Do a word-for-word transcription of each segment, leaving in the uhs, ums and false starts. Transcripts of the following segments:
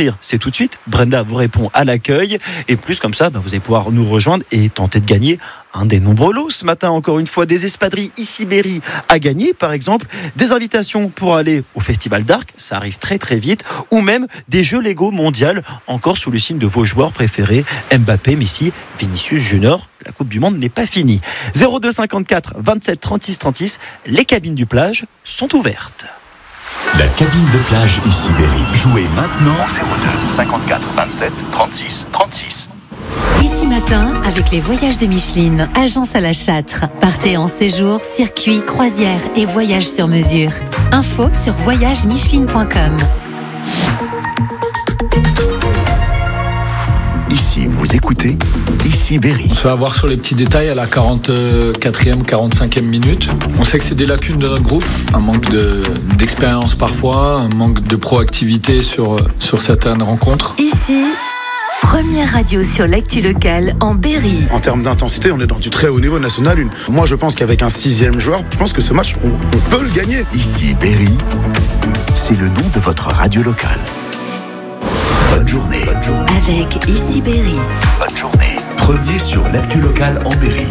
s'inscrire, c'est tout de suite. Brenda vous répond à l'accueil. Et plus comme ça, bah, vous allez pouvoir nous rejoindre et tenter de gagner un des nombreux lots ce matin. Encore une fois, des espadrilles Issy-Berry à gagner, par exemple. Des invitations pour aller au Festival d'Arc, ça arrive très très vite. Ou même des jeux Lego mondial, encore sous le signe de vos joueurs préférés, Mbappé, Messi, Vinicius Junior. La Coupe du Monde n'est pas finie. zéro deux cinquante-quatre vingt-sept trente-six trente-six, les cabines du plage sont ouvertes. La cabine de plage Issy-Berry. Jouez maintenant zéro deux cinquante-quatre vingt-sept trente-six trente-six. Ici Matin, avec les voyages de Micheline, agence à la Châtre. Partez en séjour, circuit, croisière et voyage sur mesure. Info sur voyage micheline point com. Ici, vous écoutez Issy-Berry. On se fait avoir sur les petits détails à la quarante-quatrième, quarante-cinquième minute. On sait que c'est des lacunes de notre groupe, un manque de, d'expérience parfois, un manque de proactivité sur, sur certaines rencontres. Ici, première radio sur l'actu locale en Berry. En termes d'intensité, on est dans du très haut niveau national un. Moi, je pense qu'avec un sixième joueur, je pense que ce match, on, on peut le gagner. Issy-Berry, c'est le nom de votre radio locale. Bonne journée. Bonne journée. Avec Issy-Berry. Bonne journée. Premier sur l'actu locale en Berry.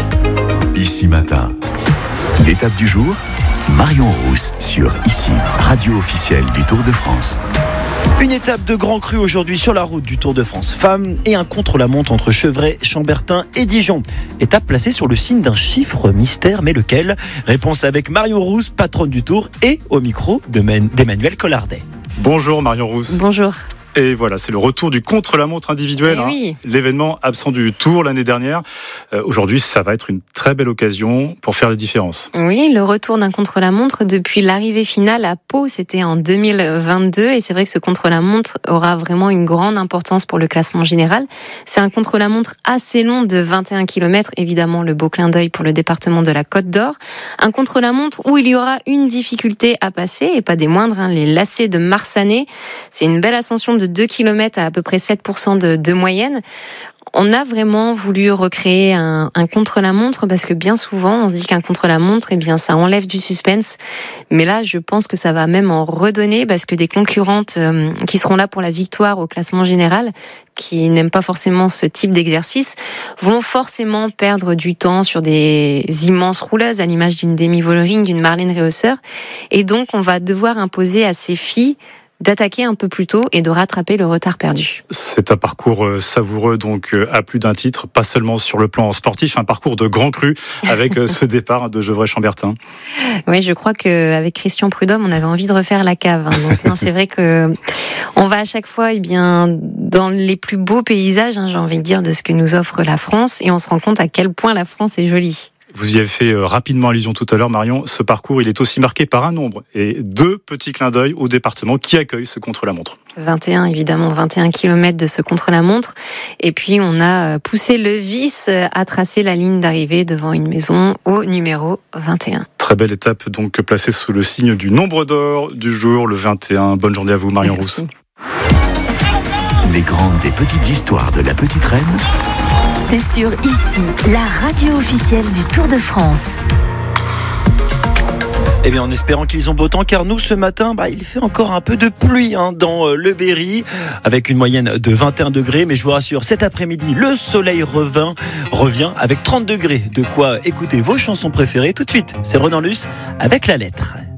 Ici Matin. L'étape du jour, Marion Rousse sur Ici, radio officielle du Tour de France. Une étape de grand cru aujourd'hui sur la route du Tour de France femmes et un contre-la-montre entre Chevrey, Chambertin et Dijon. Étape placée sur le signe d'un chiffre mystère, mais lequel ? Réponse avec Marion Rousse, patronne du Tour, et au micro de Man- d'Emmanuel Collardet. Bonjour Marion Rousse. Bonjour. Et voilà, c'est le retour du contre-la-montre individuel, eh oui. hein, l'événement absent du Tour l'année dernière. Euh, aujourd'hui, ça va être une très belle occasion pour faire la différence. Oui, le retour d'un contre-la-montre depuis l'arrivée finale à Pau, c'était en deux mille vingt-deux. Et c'est vrai que ce contre-la-montre aura vraiment une grande importance pour le classement général. C'est un contre-la-montre assez long de vingt et un kilomètres, évidemment le beau clin d'œil pour le département de la Côte d'Or. Un contre-la-montre où il y aura une difficulté à passer, et pas des moindres, hein, les lacets de Marsanais. C'est une belle ascension de deux kilomètres à à peu près sept pour cent de, de moyenne. On a vraiment voulu recréer un, un contre-la-montre parce que bien souvent, on se dit qu'un contre-la-montre, eh bien, ça enlève du suspense. Mais là, je pense que ça va même en redonner parce que des concurrentes euh, qui seront là pour la victoire au classement général, qui n'aiment pas forcément ce type d'exercice, vont forcément perdre du temps sur des immenses rouleuses à l'image d'une Demi Vollering, d'une Marlène Réhausseur. Et donc, on va devoir imposer à ces filles d'attaquer un peu plus tôt et de rattraper le retard perdu. C'est un parcours savoureux, donc à plus d'un titre, pas seulement sur le plan sportif, un parcours de grand cru avec ce départ de Gevrey-Chambertin. Oui, je crois qu'avec Christian Prudhomme, on avait envie de refaire la cave. Hein. Donc, non, c'est vrai que on va à chaque fois, eh bien, dans les plus beaux paysages, hein, j'ai envie de dire, de ce que nous offre la France, et on se rend compte à quel point la France est jolie. Vous y avez fait rapidement allusion tout à l'heure, Marion. Ce parcours, il est aussi marqué par un nombre et deux petits clins d'œil au département qui accueille ce contre-la-montre. vingt et un, évidemment, vingt et un kilomètres de ce contre-la-montre. Et puis, on a poussé le vice à tracer la ligne d'arrivée devant une maison au numéro vingt et un. Très belle étape, donc, placée sous le signe du nombre d'or du jour, le vingt et un. Bonne journée à vous, Marion Merci. Rousse. Les grandes et petites histoires de la Petite Reine. C'est sur Ici, la radio officielle du Tour de France. Eh bien, en espérant qu'ils ont beau temps, car nous, ce matin, bah, il fait encore un peu de pluie hein, dans euh, le Berry, avec une moyenne de vingt et un degrés. Mais je vous rassure, cet après-midi, le soleil revint, revient avec trente degrés. De quoi écouter vos chansons préférées tout de suite. C'est Renan Luce avec La Lettre.